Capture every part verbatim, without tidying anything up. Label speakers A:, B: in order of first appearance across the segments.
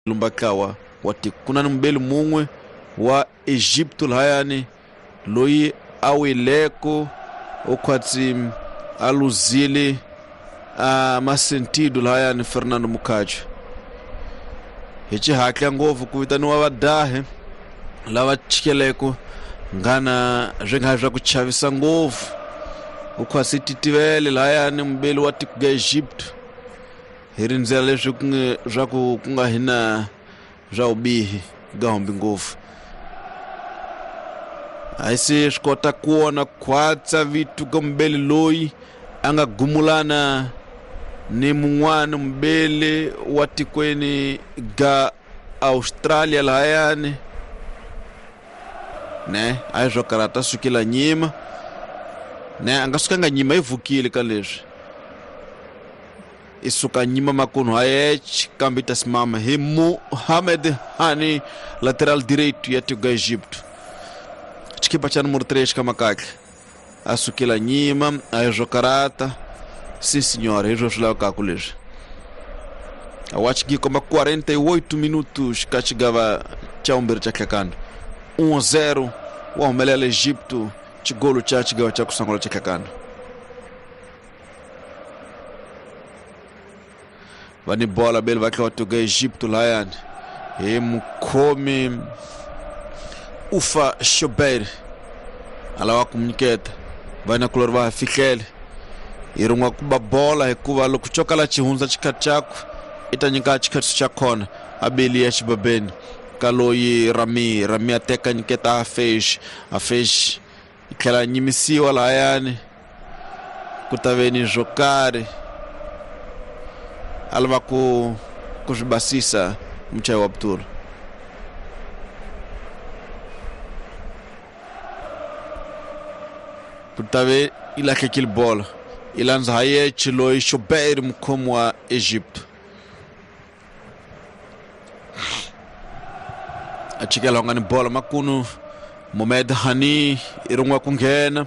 A: lumbakawa wati kuna mbele mumwe wa Egypto hayani loyi awileko okwati aluzili a masentido hayani Fernando Mukajo hichi hakya ngovu kuvitani wa wadahe lawa chikeleko ngana renga vya kuchavisa ngovu ukwasi titivele hayani mbele wati kuga Egypto hirinzela leswi kunga kunga hina za ubihi gahombi ngovu aisi shkota kuona kwatsa vitu gambele loyi anga gumulana ni mwana mbele watikweni ga Australia lahayani ne aizo karata sukila nyima ne anga sukanga nyima ivukile kaleswi isuka nyima makuno hayech kambita simama hi Mohamed Hani lateral direito ya tiga Egypto chikipa cha número três kama kake asukila nyima aizo karata sim senhora hizo shula kakuleja awachiki kama quarenta e oito minutos kachigava cha umbere cha kakando um a zero wa umelela Egypto chigolo cha chigawa cha kusangola cha kakando vani bola bele vakwa tuga Egypto layani e mukome ufa Shobeir alawa kumniketa vana kulorva fikele irungwa kuba bola hekuva lokuchoka la chihunza chikati chako itanyika chikati chakona abeli ya chibabeni kaloyi Rami Rami ateka niketa afesh afesh ikala nyimisiwa la hayani kutaveni jokare alva ku kushibasisa mchai wa Abdul kutave ila kekil bola ilanza haye chiloi Shobeir mkomo wa Egypto achikela wangani bola makunu Mohamed Hani irungwa kungena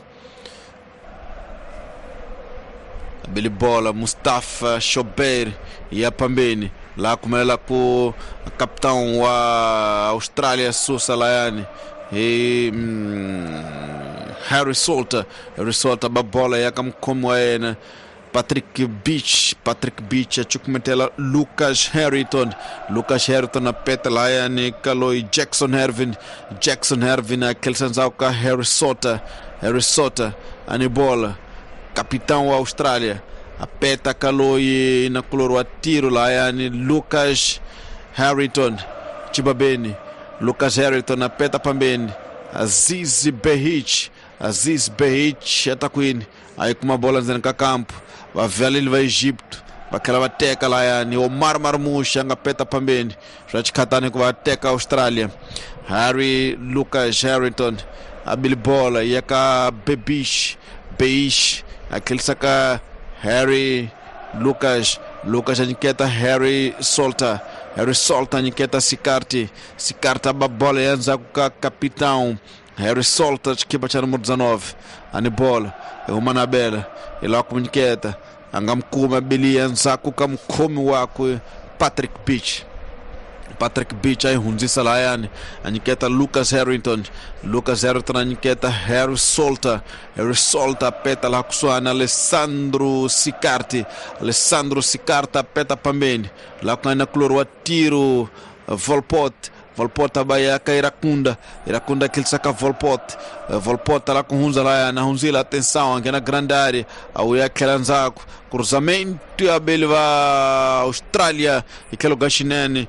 A: bili bola Mustafa Shobeir ya pambeni la kumelela ku kapitão wa Australia Susa layani e mm, Harry Salter Harry Salter babola ya kamkomo wa Patrick Beach Patrick Beach achukumetela Lucas Harrington Lucas Harrington apeta layani kaloi Jackson Hervin Jackson Hervin akelsanzauka Harry Salter Harry Salter anibola capitão wa Australia apeta kaloi na kuloro wa tiro layani Lucas Harrington chibabeni Lucas Harrington apeta pambeni Aziz Behich Aziz Behich atakwini aí com uma bola nzani ka campo vavela ele vai Egipto vakela vateka layani Omar Marmoush anga peta pambeni zvachikatani ku vateka Australia Harry Lucas Harrington abili bola yaka Bebish Beish akilisaka Harry Lucas Lucas aniketa Harry Salter Harry Salter aniketa Sikarti Sikarta babola yanza kuka capitão Harry Salter chikipa cha número dezenove anibola eumana bela ila kuniketa angamkuma bili yanza kuka mkomi wako Patrick Beach Patrick Beach ay hunzisa layani aniketa Lucas Harrington Lucas Harrington aniketa Harry Salter Harry Salter peta la kuswana Alessandro Sikarti Alessandro Sikarta peta pambeni la kuna kloro wa tiro Volpot Volpot abaya ka Irakunda Irakunda kilsaka Volpot Volpot la kuhunza layani hunzila atenção angena grande área au ya kelanzako cruzamento ya belva Australia ikelo gashinene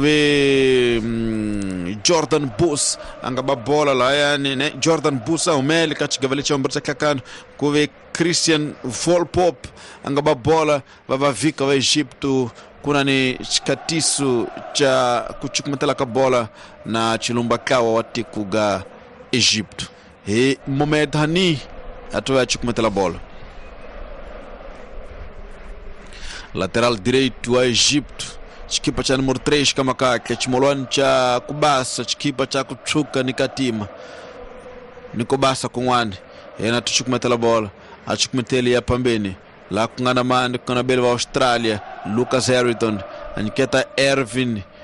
A: kuve mm, Jordan Bus anga babola layani ne Jordan Bus umeli kachigavale cha umberta kakano kuve Christian Volpop anga babola vavavika wa Egypto kuna ni chikatisu cha kuchukumetela kabola na chilumba kawa watikuga Egypto he Mohamed Hani atoya chukumetela bola lateral direito wa Egypto chikipa cha número três kama kake chimolwani cha kubasa chikipa cha kuchuka nikatima nikobasa kungwani yana tuchukumetela bola achukumeteli ya pambeni la kungana mande kuna bele wa Australia Lucas Harrington aniketa Ervin